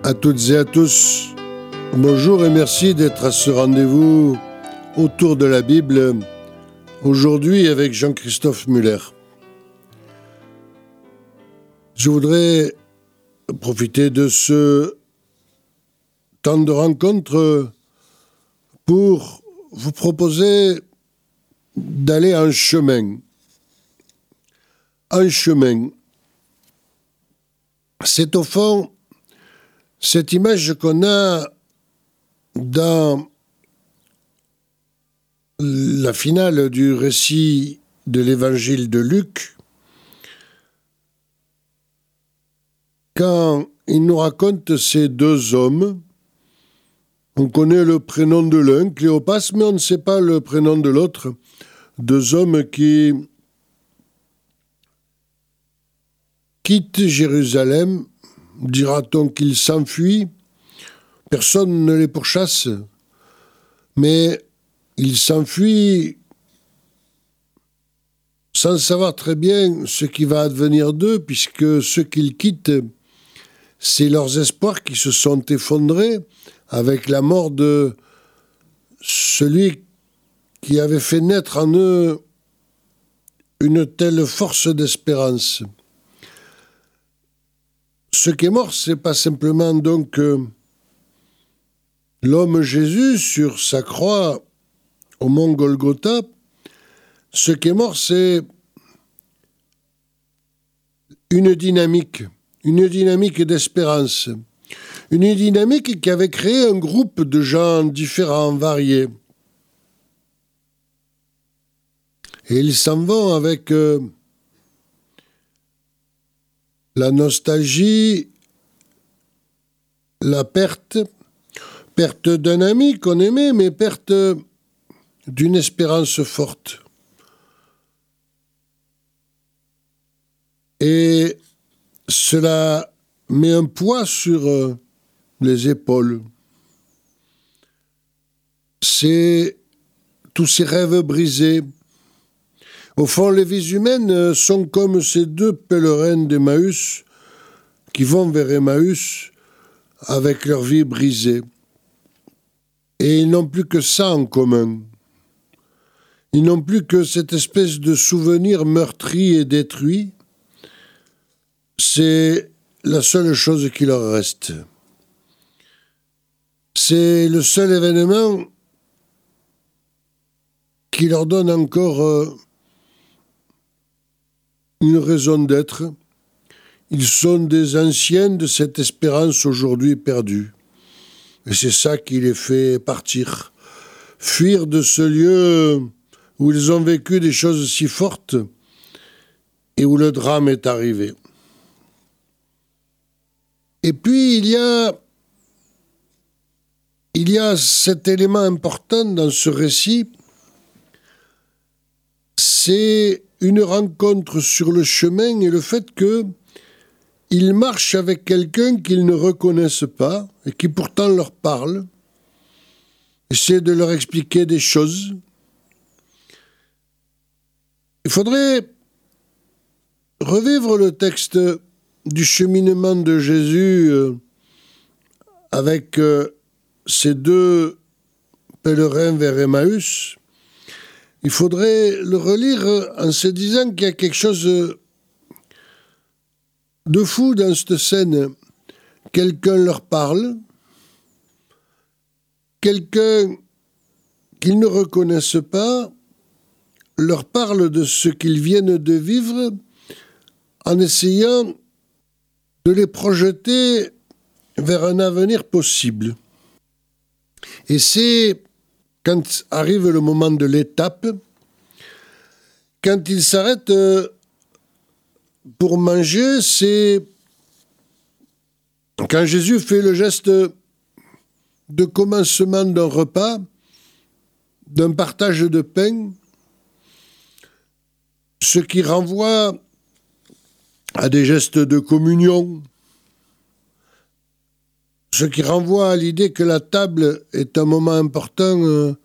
À toutes et à tous, bonjour et merci d'être à ce rendez-vous autour de la Bible, aujourd'hui avec Jean-Christophe Muller. Je voudrais profiter de ce temps de rencontre pour vous proposer d'aller en chemin. Un chemin. C'est au fond cette image qu'on a dans la finale du récit de l'évangile de Luc, quand il nous raconte ces deux hommes. On connaît le prénom de l'un, Cléopas, mais on ne sait pas le prénom de l'autre. Deux hommes qui quittent Jérusalem, dira-t-on qu'ils s'enfuient. Personne ne les pourchasse, mais ils s'enfuient sans savoir très bien ce qui va advenir d'eux, puisque ceux qu'ils quittent, c'est leurs espoirs qui se sont effondrés avec la mort de celui qui avait fait naître en eux une telle force d'espérance. Ce qui est mort, c'est pas simplement donc l'homme Jésus sur sa croix au mont Golgotha. Ce qui est mort, c'est une dynamique d'espérance. Une dynamique qui avait créé un groupe de gens différents, variés. Et ils s'en vont avec la nostalgie, la perte d'un ami qu'on aimait, mais perte d'une espérance forte. Et cela met un poids sur les épaules. C'est tous ces rêves brisés. Au fond, les vies humaines sont comme ces deux pèlerins d'Emmaüs qui vont vers Emmaüs avec leur vie brisée. Et ils n'ont plus que ça en commun. Ils n'ont plus que cette espèce de souvenir meurtri et détruit. C'est la seule chose qui leur reste. C'est le seul événement qui leur donne encore une raison d'être. Ils sont des anciens de cette espérance aujourd'hui perdue. Et c'est ça qui les fait partir, fuir de ce lieu où ils ont vécu des choses si fortes et où le drame est arrivé. Et puis il y a cet élément important dans ce récit, c'est une rencontre sur le chemin et le fait qu'ils marchent avec quelqu'un qu'ils ne reconnaissent pas et qui pourtant leur parle, essaie de leur expliquer des choses. Il faudrait revivre le texte du cheminement de Jésus avec ces deux pèlerins vers Emmaüs. Il faudrait le relire en se disant qu'il y a quelque chose de fou dans cette scène. Quelqu'un leur parle, quelqu'un qu'ils ne reconnaissent pas leur parle de ce qu'ils viennent de vivre en essayant de les projeter vers un avenir possible. Et c'est quand arrive le moment de l'étape, quand ils s'arrêtent pour manger, c'est quand Jésus fait le geste de commencement d'un repas, d'un partage de pain, ce qui renvoie à des gestes de communion, ce qui renvoie à l'idée que la table est un moment important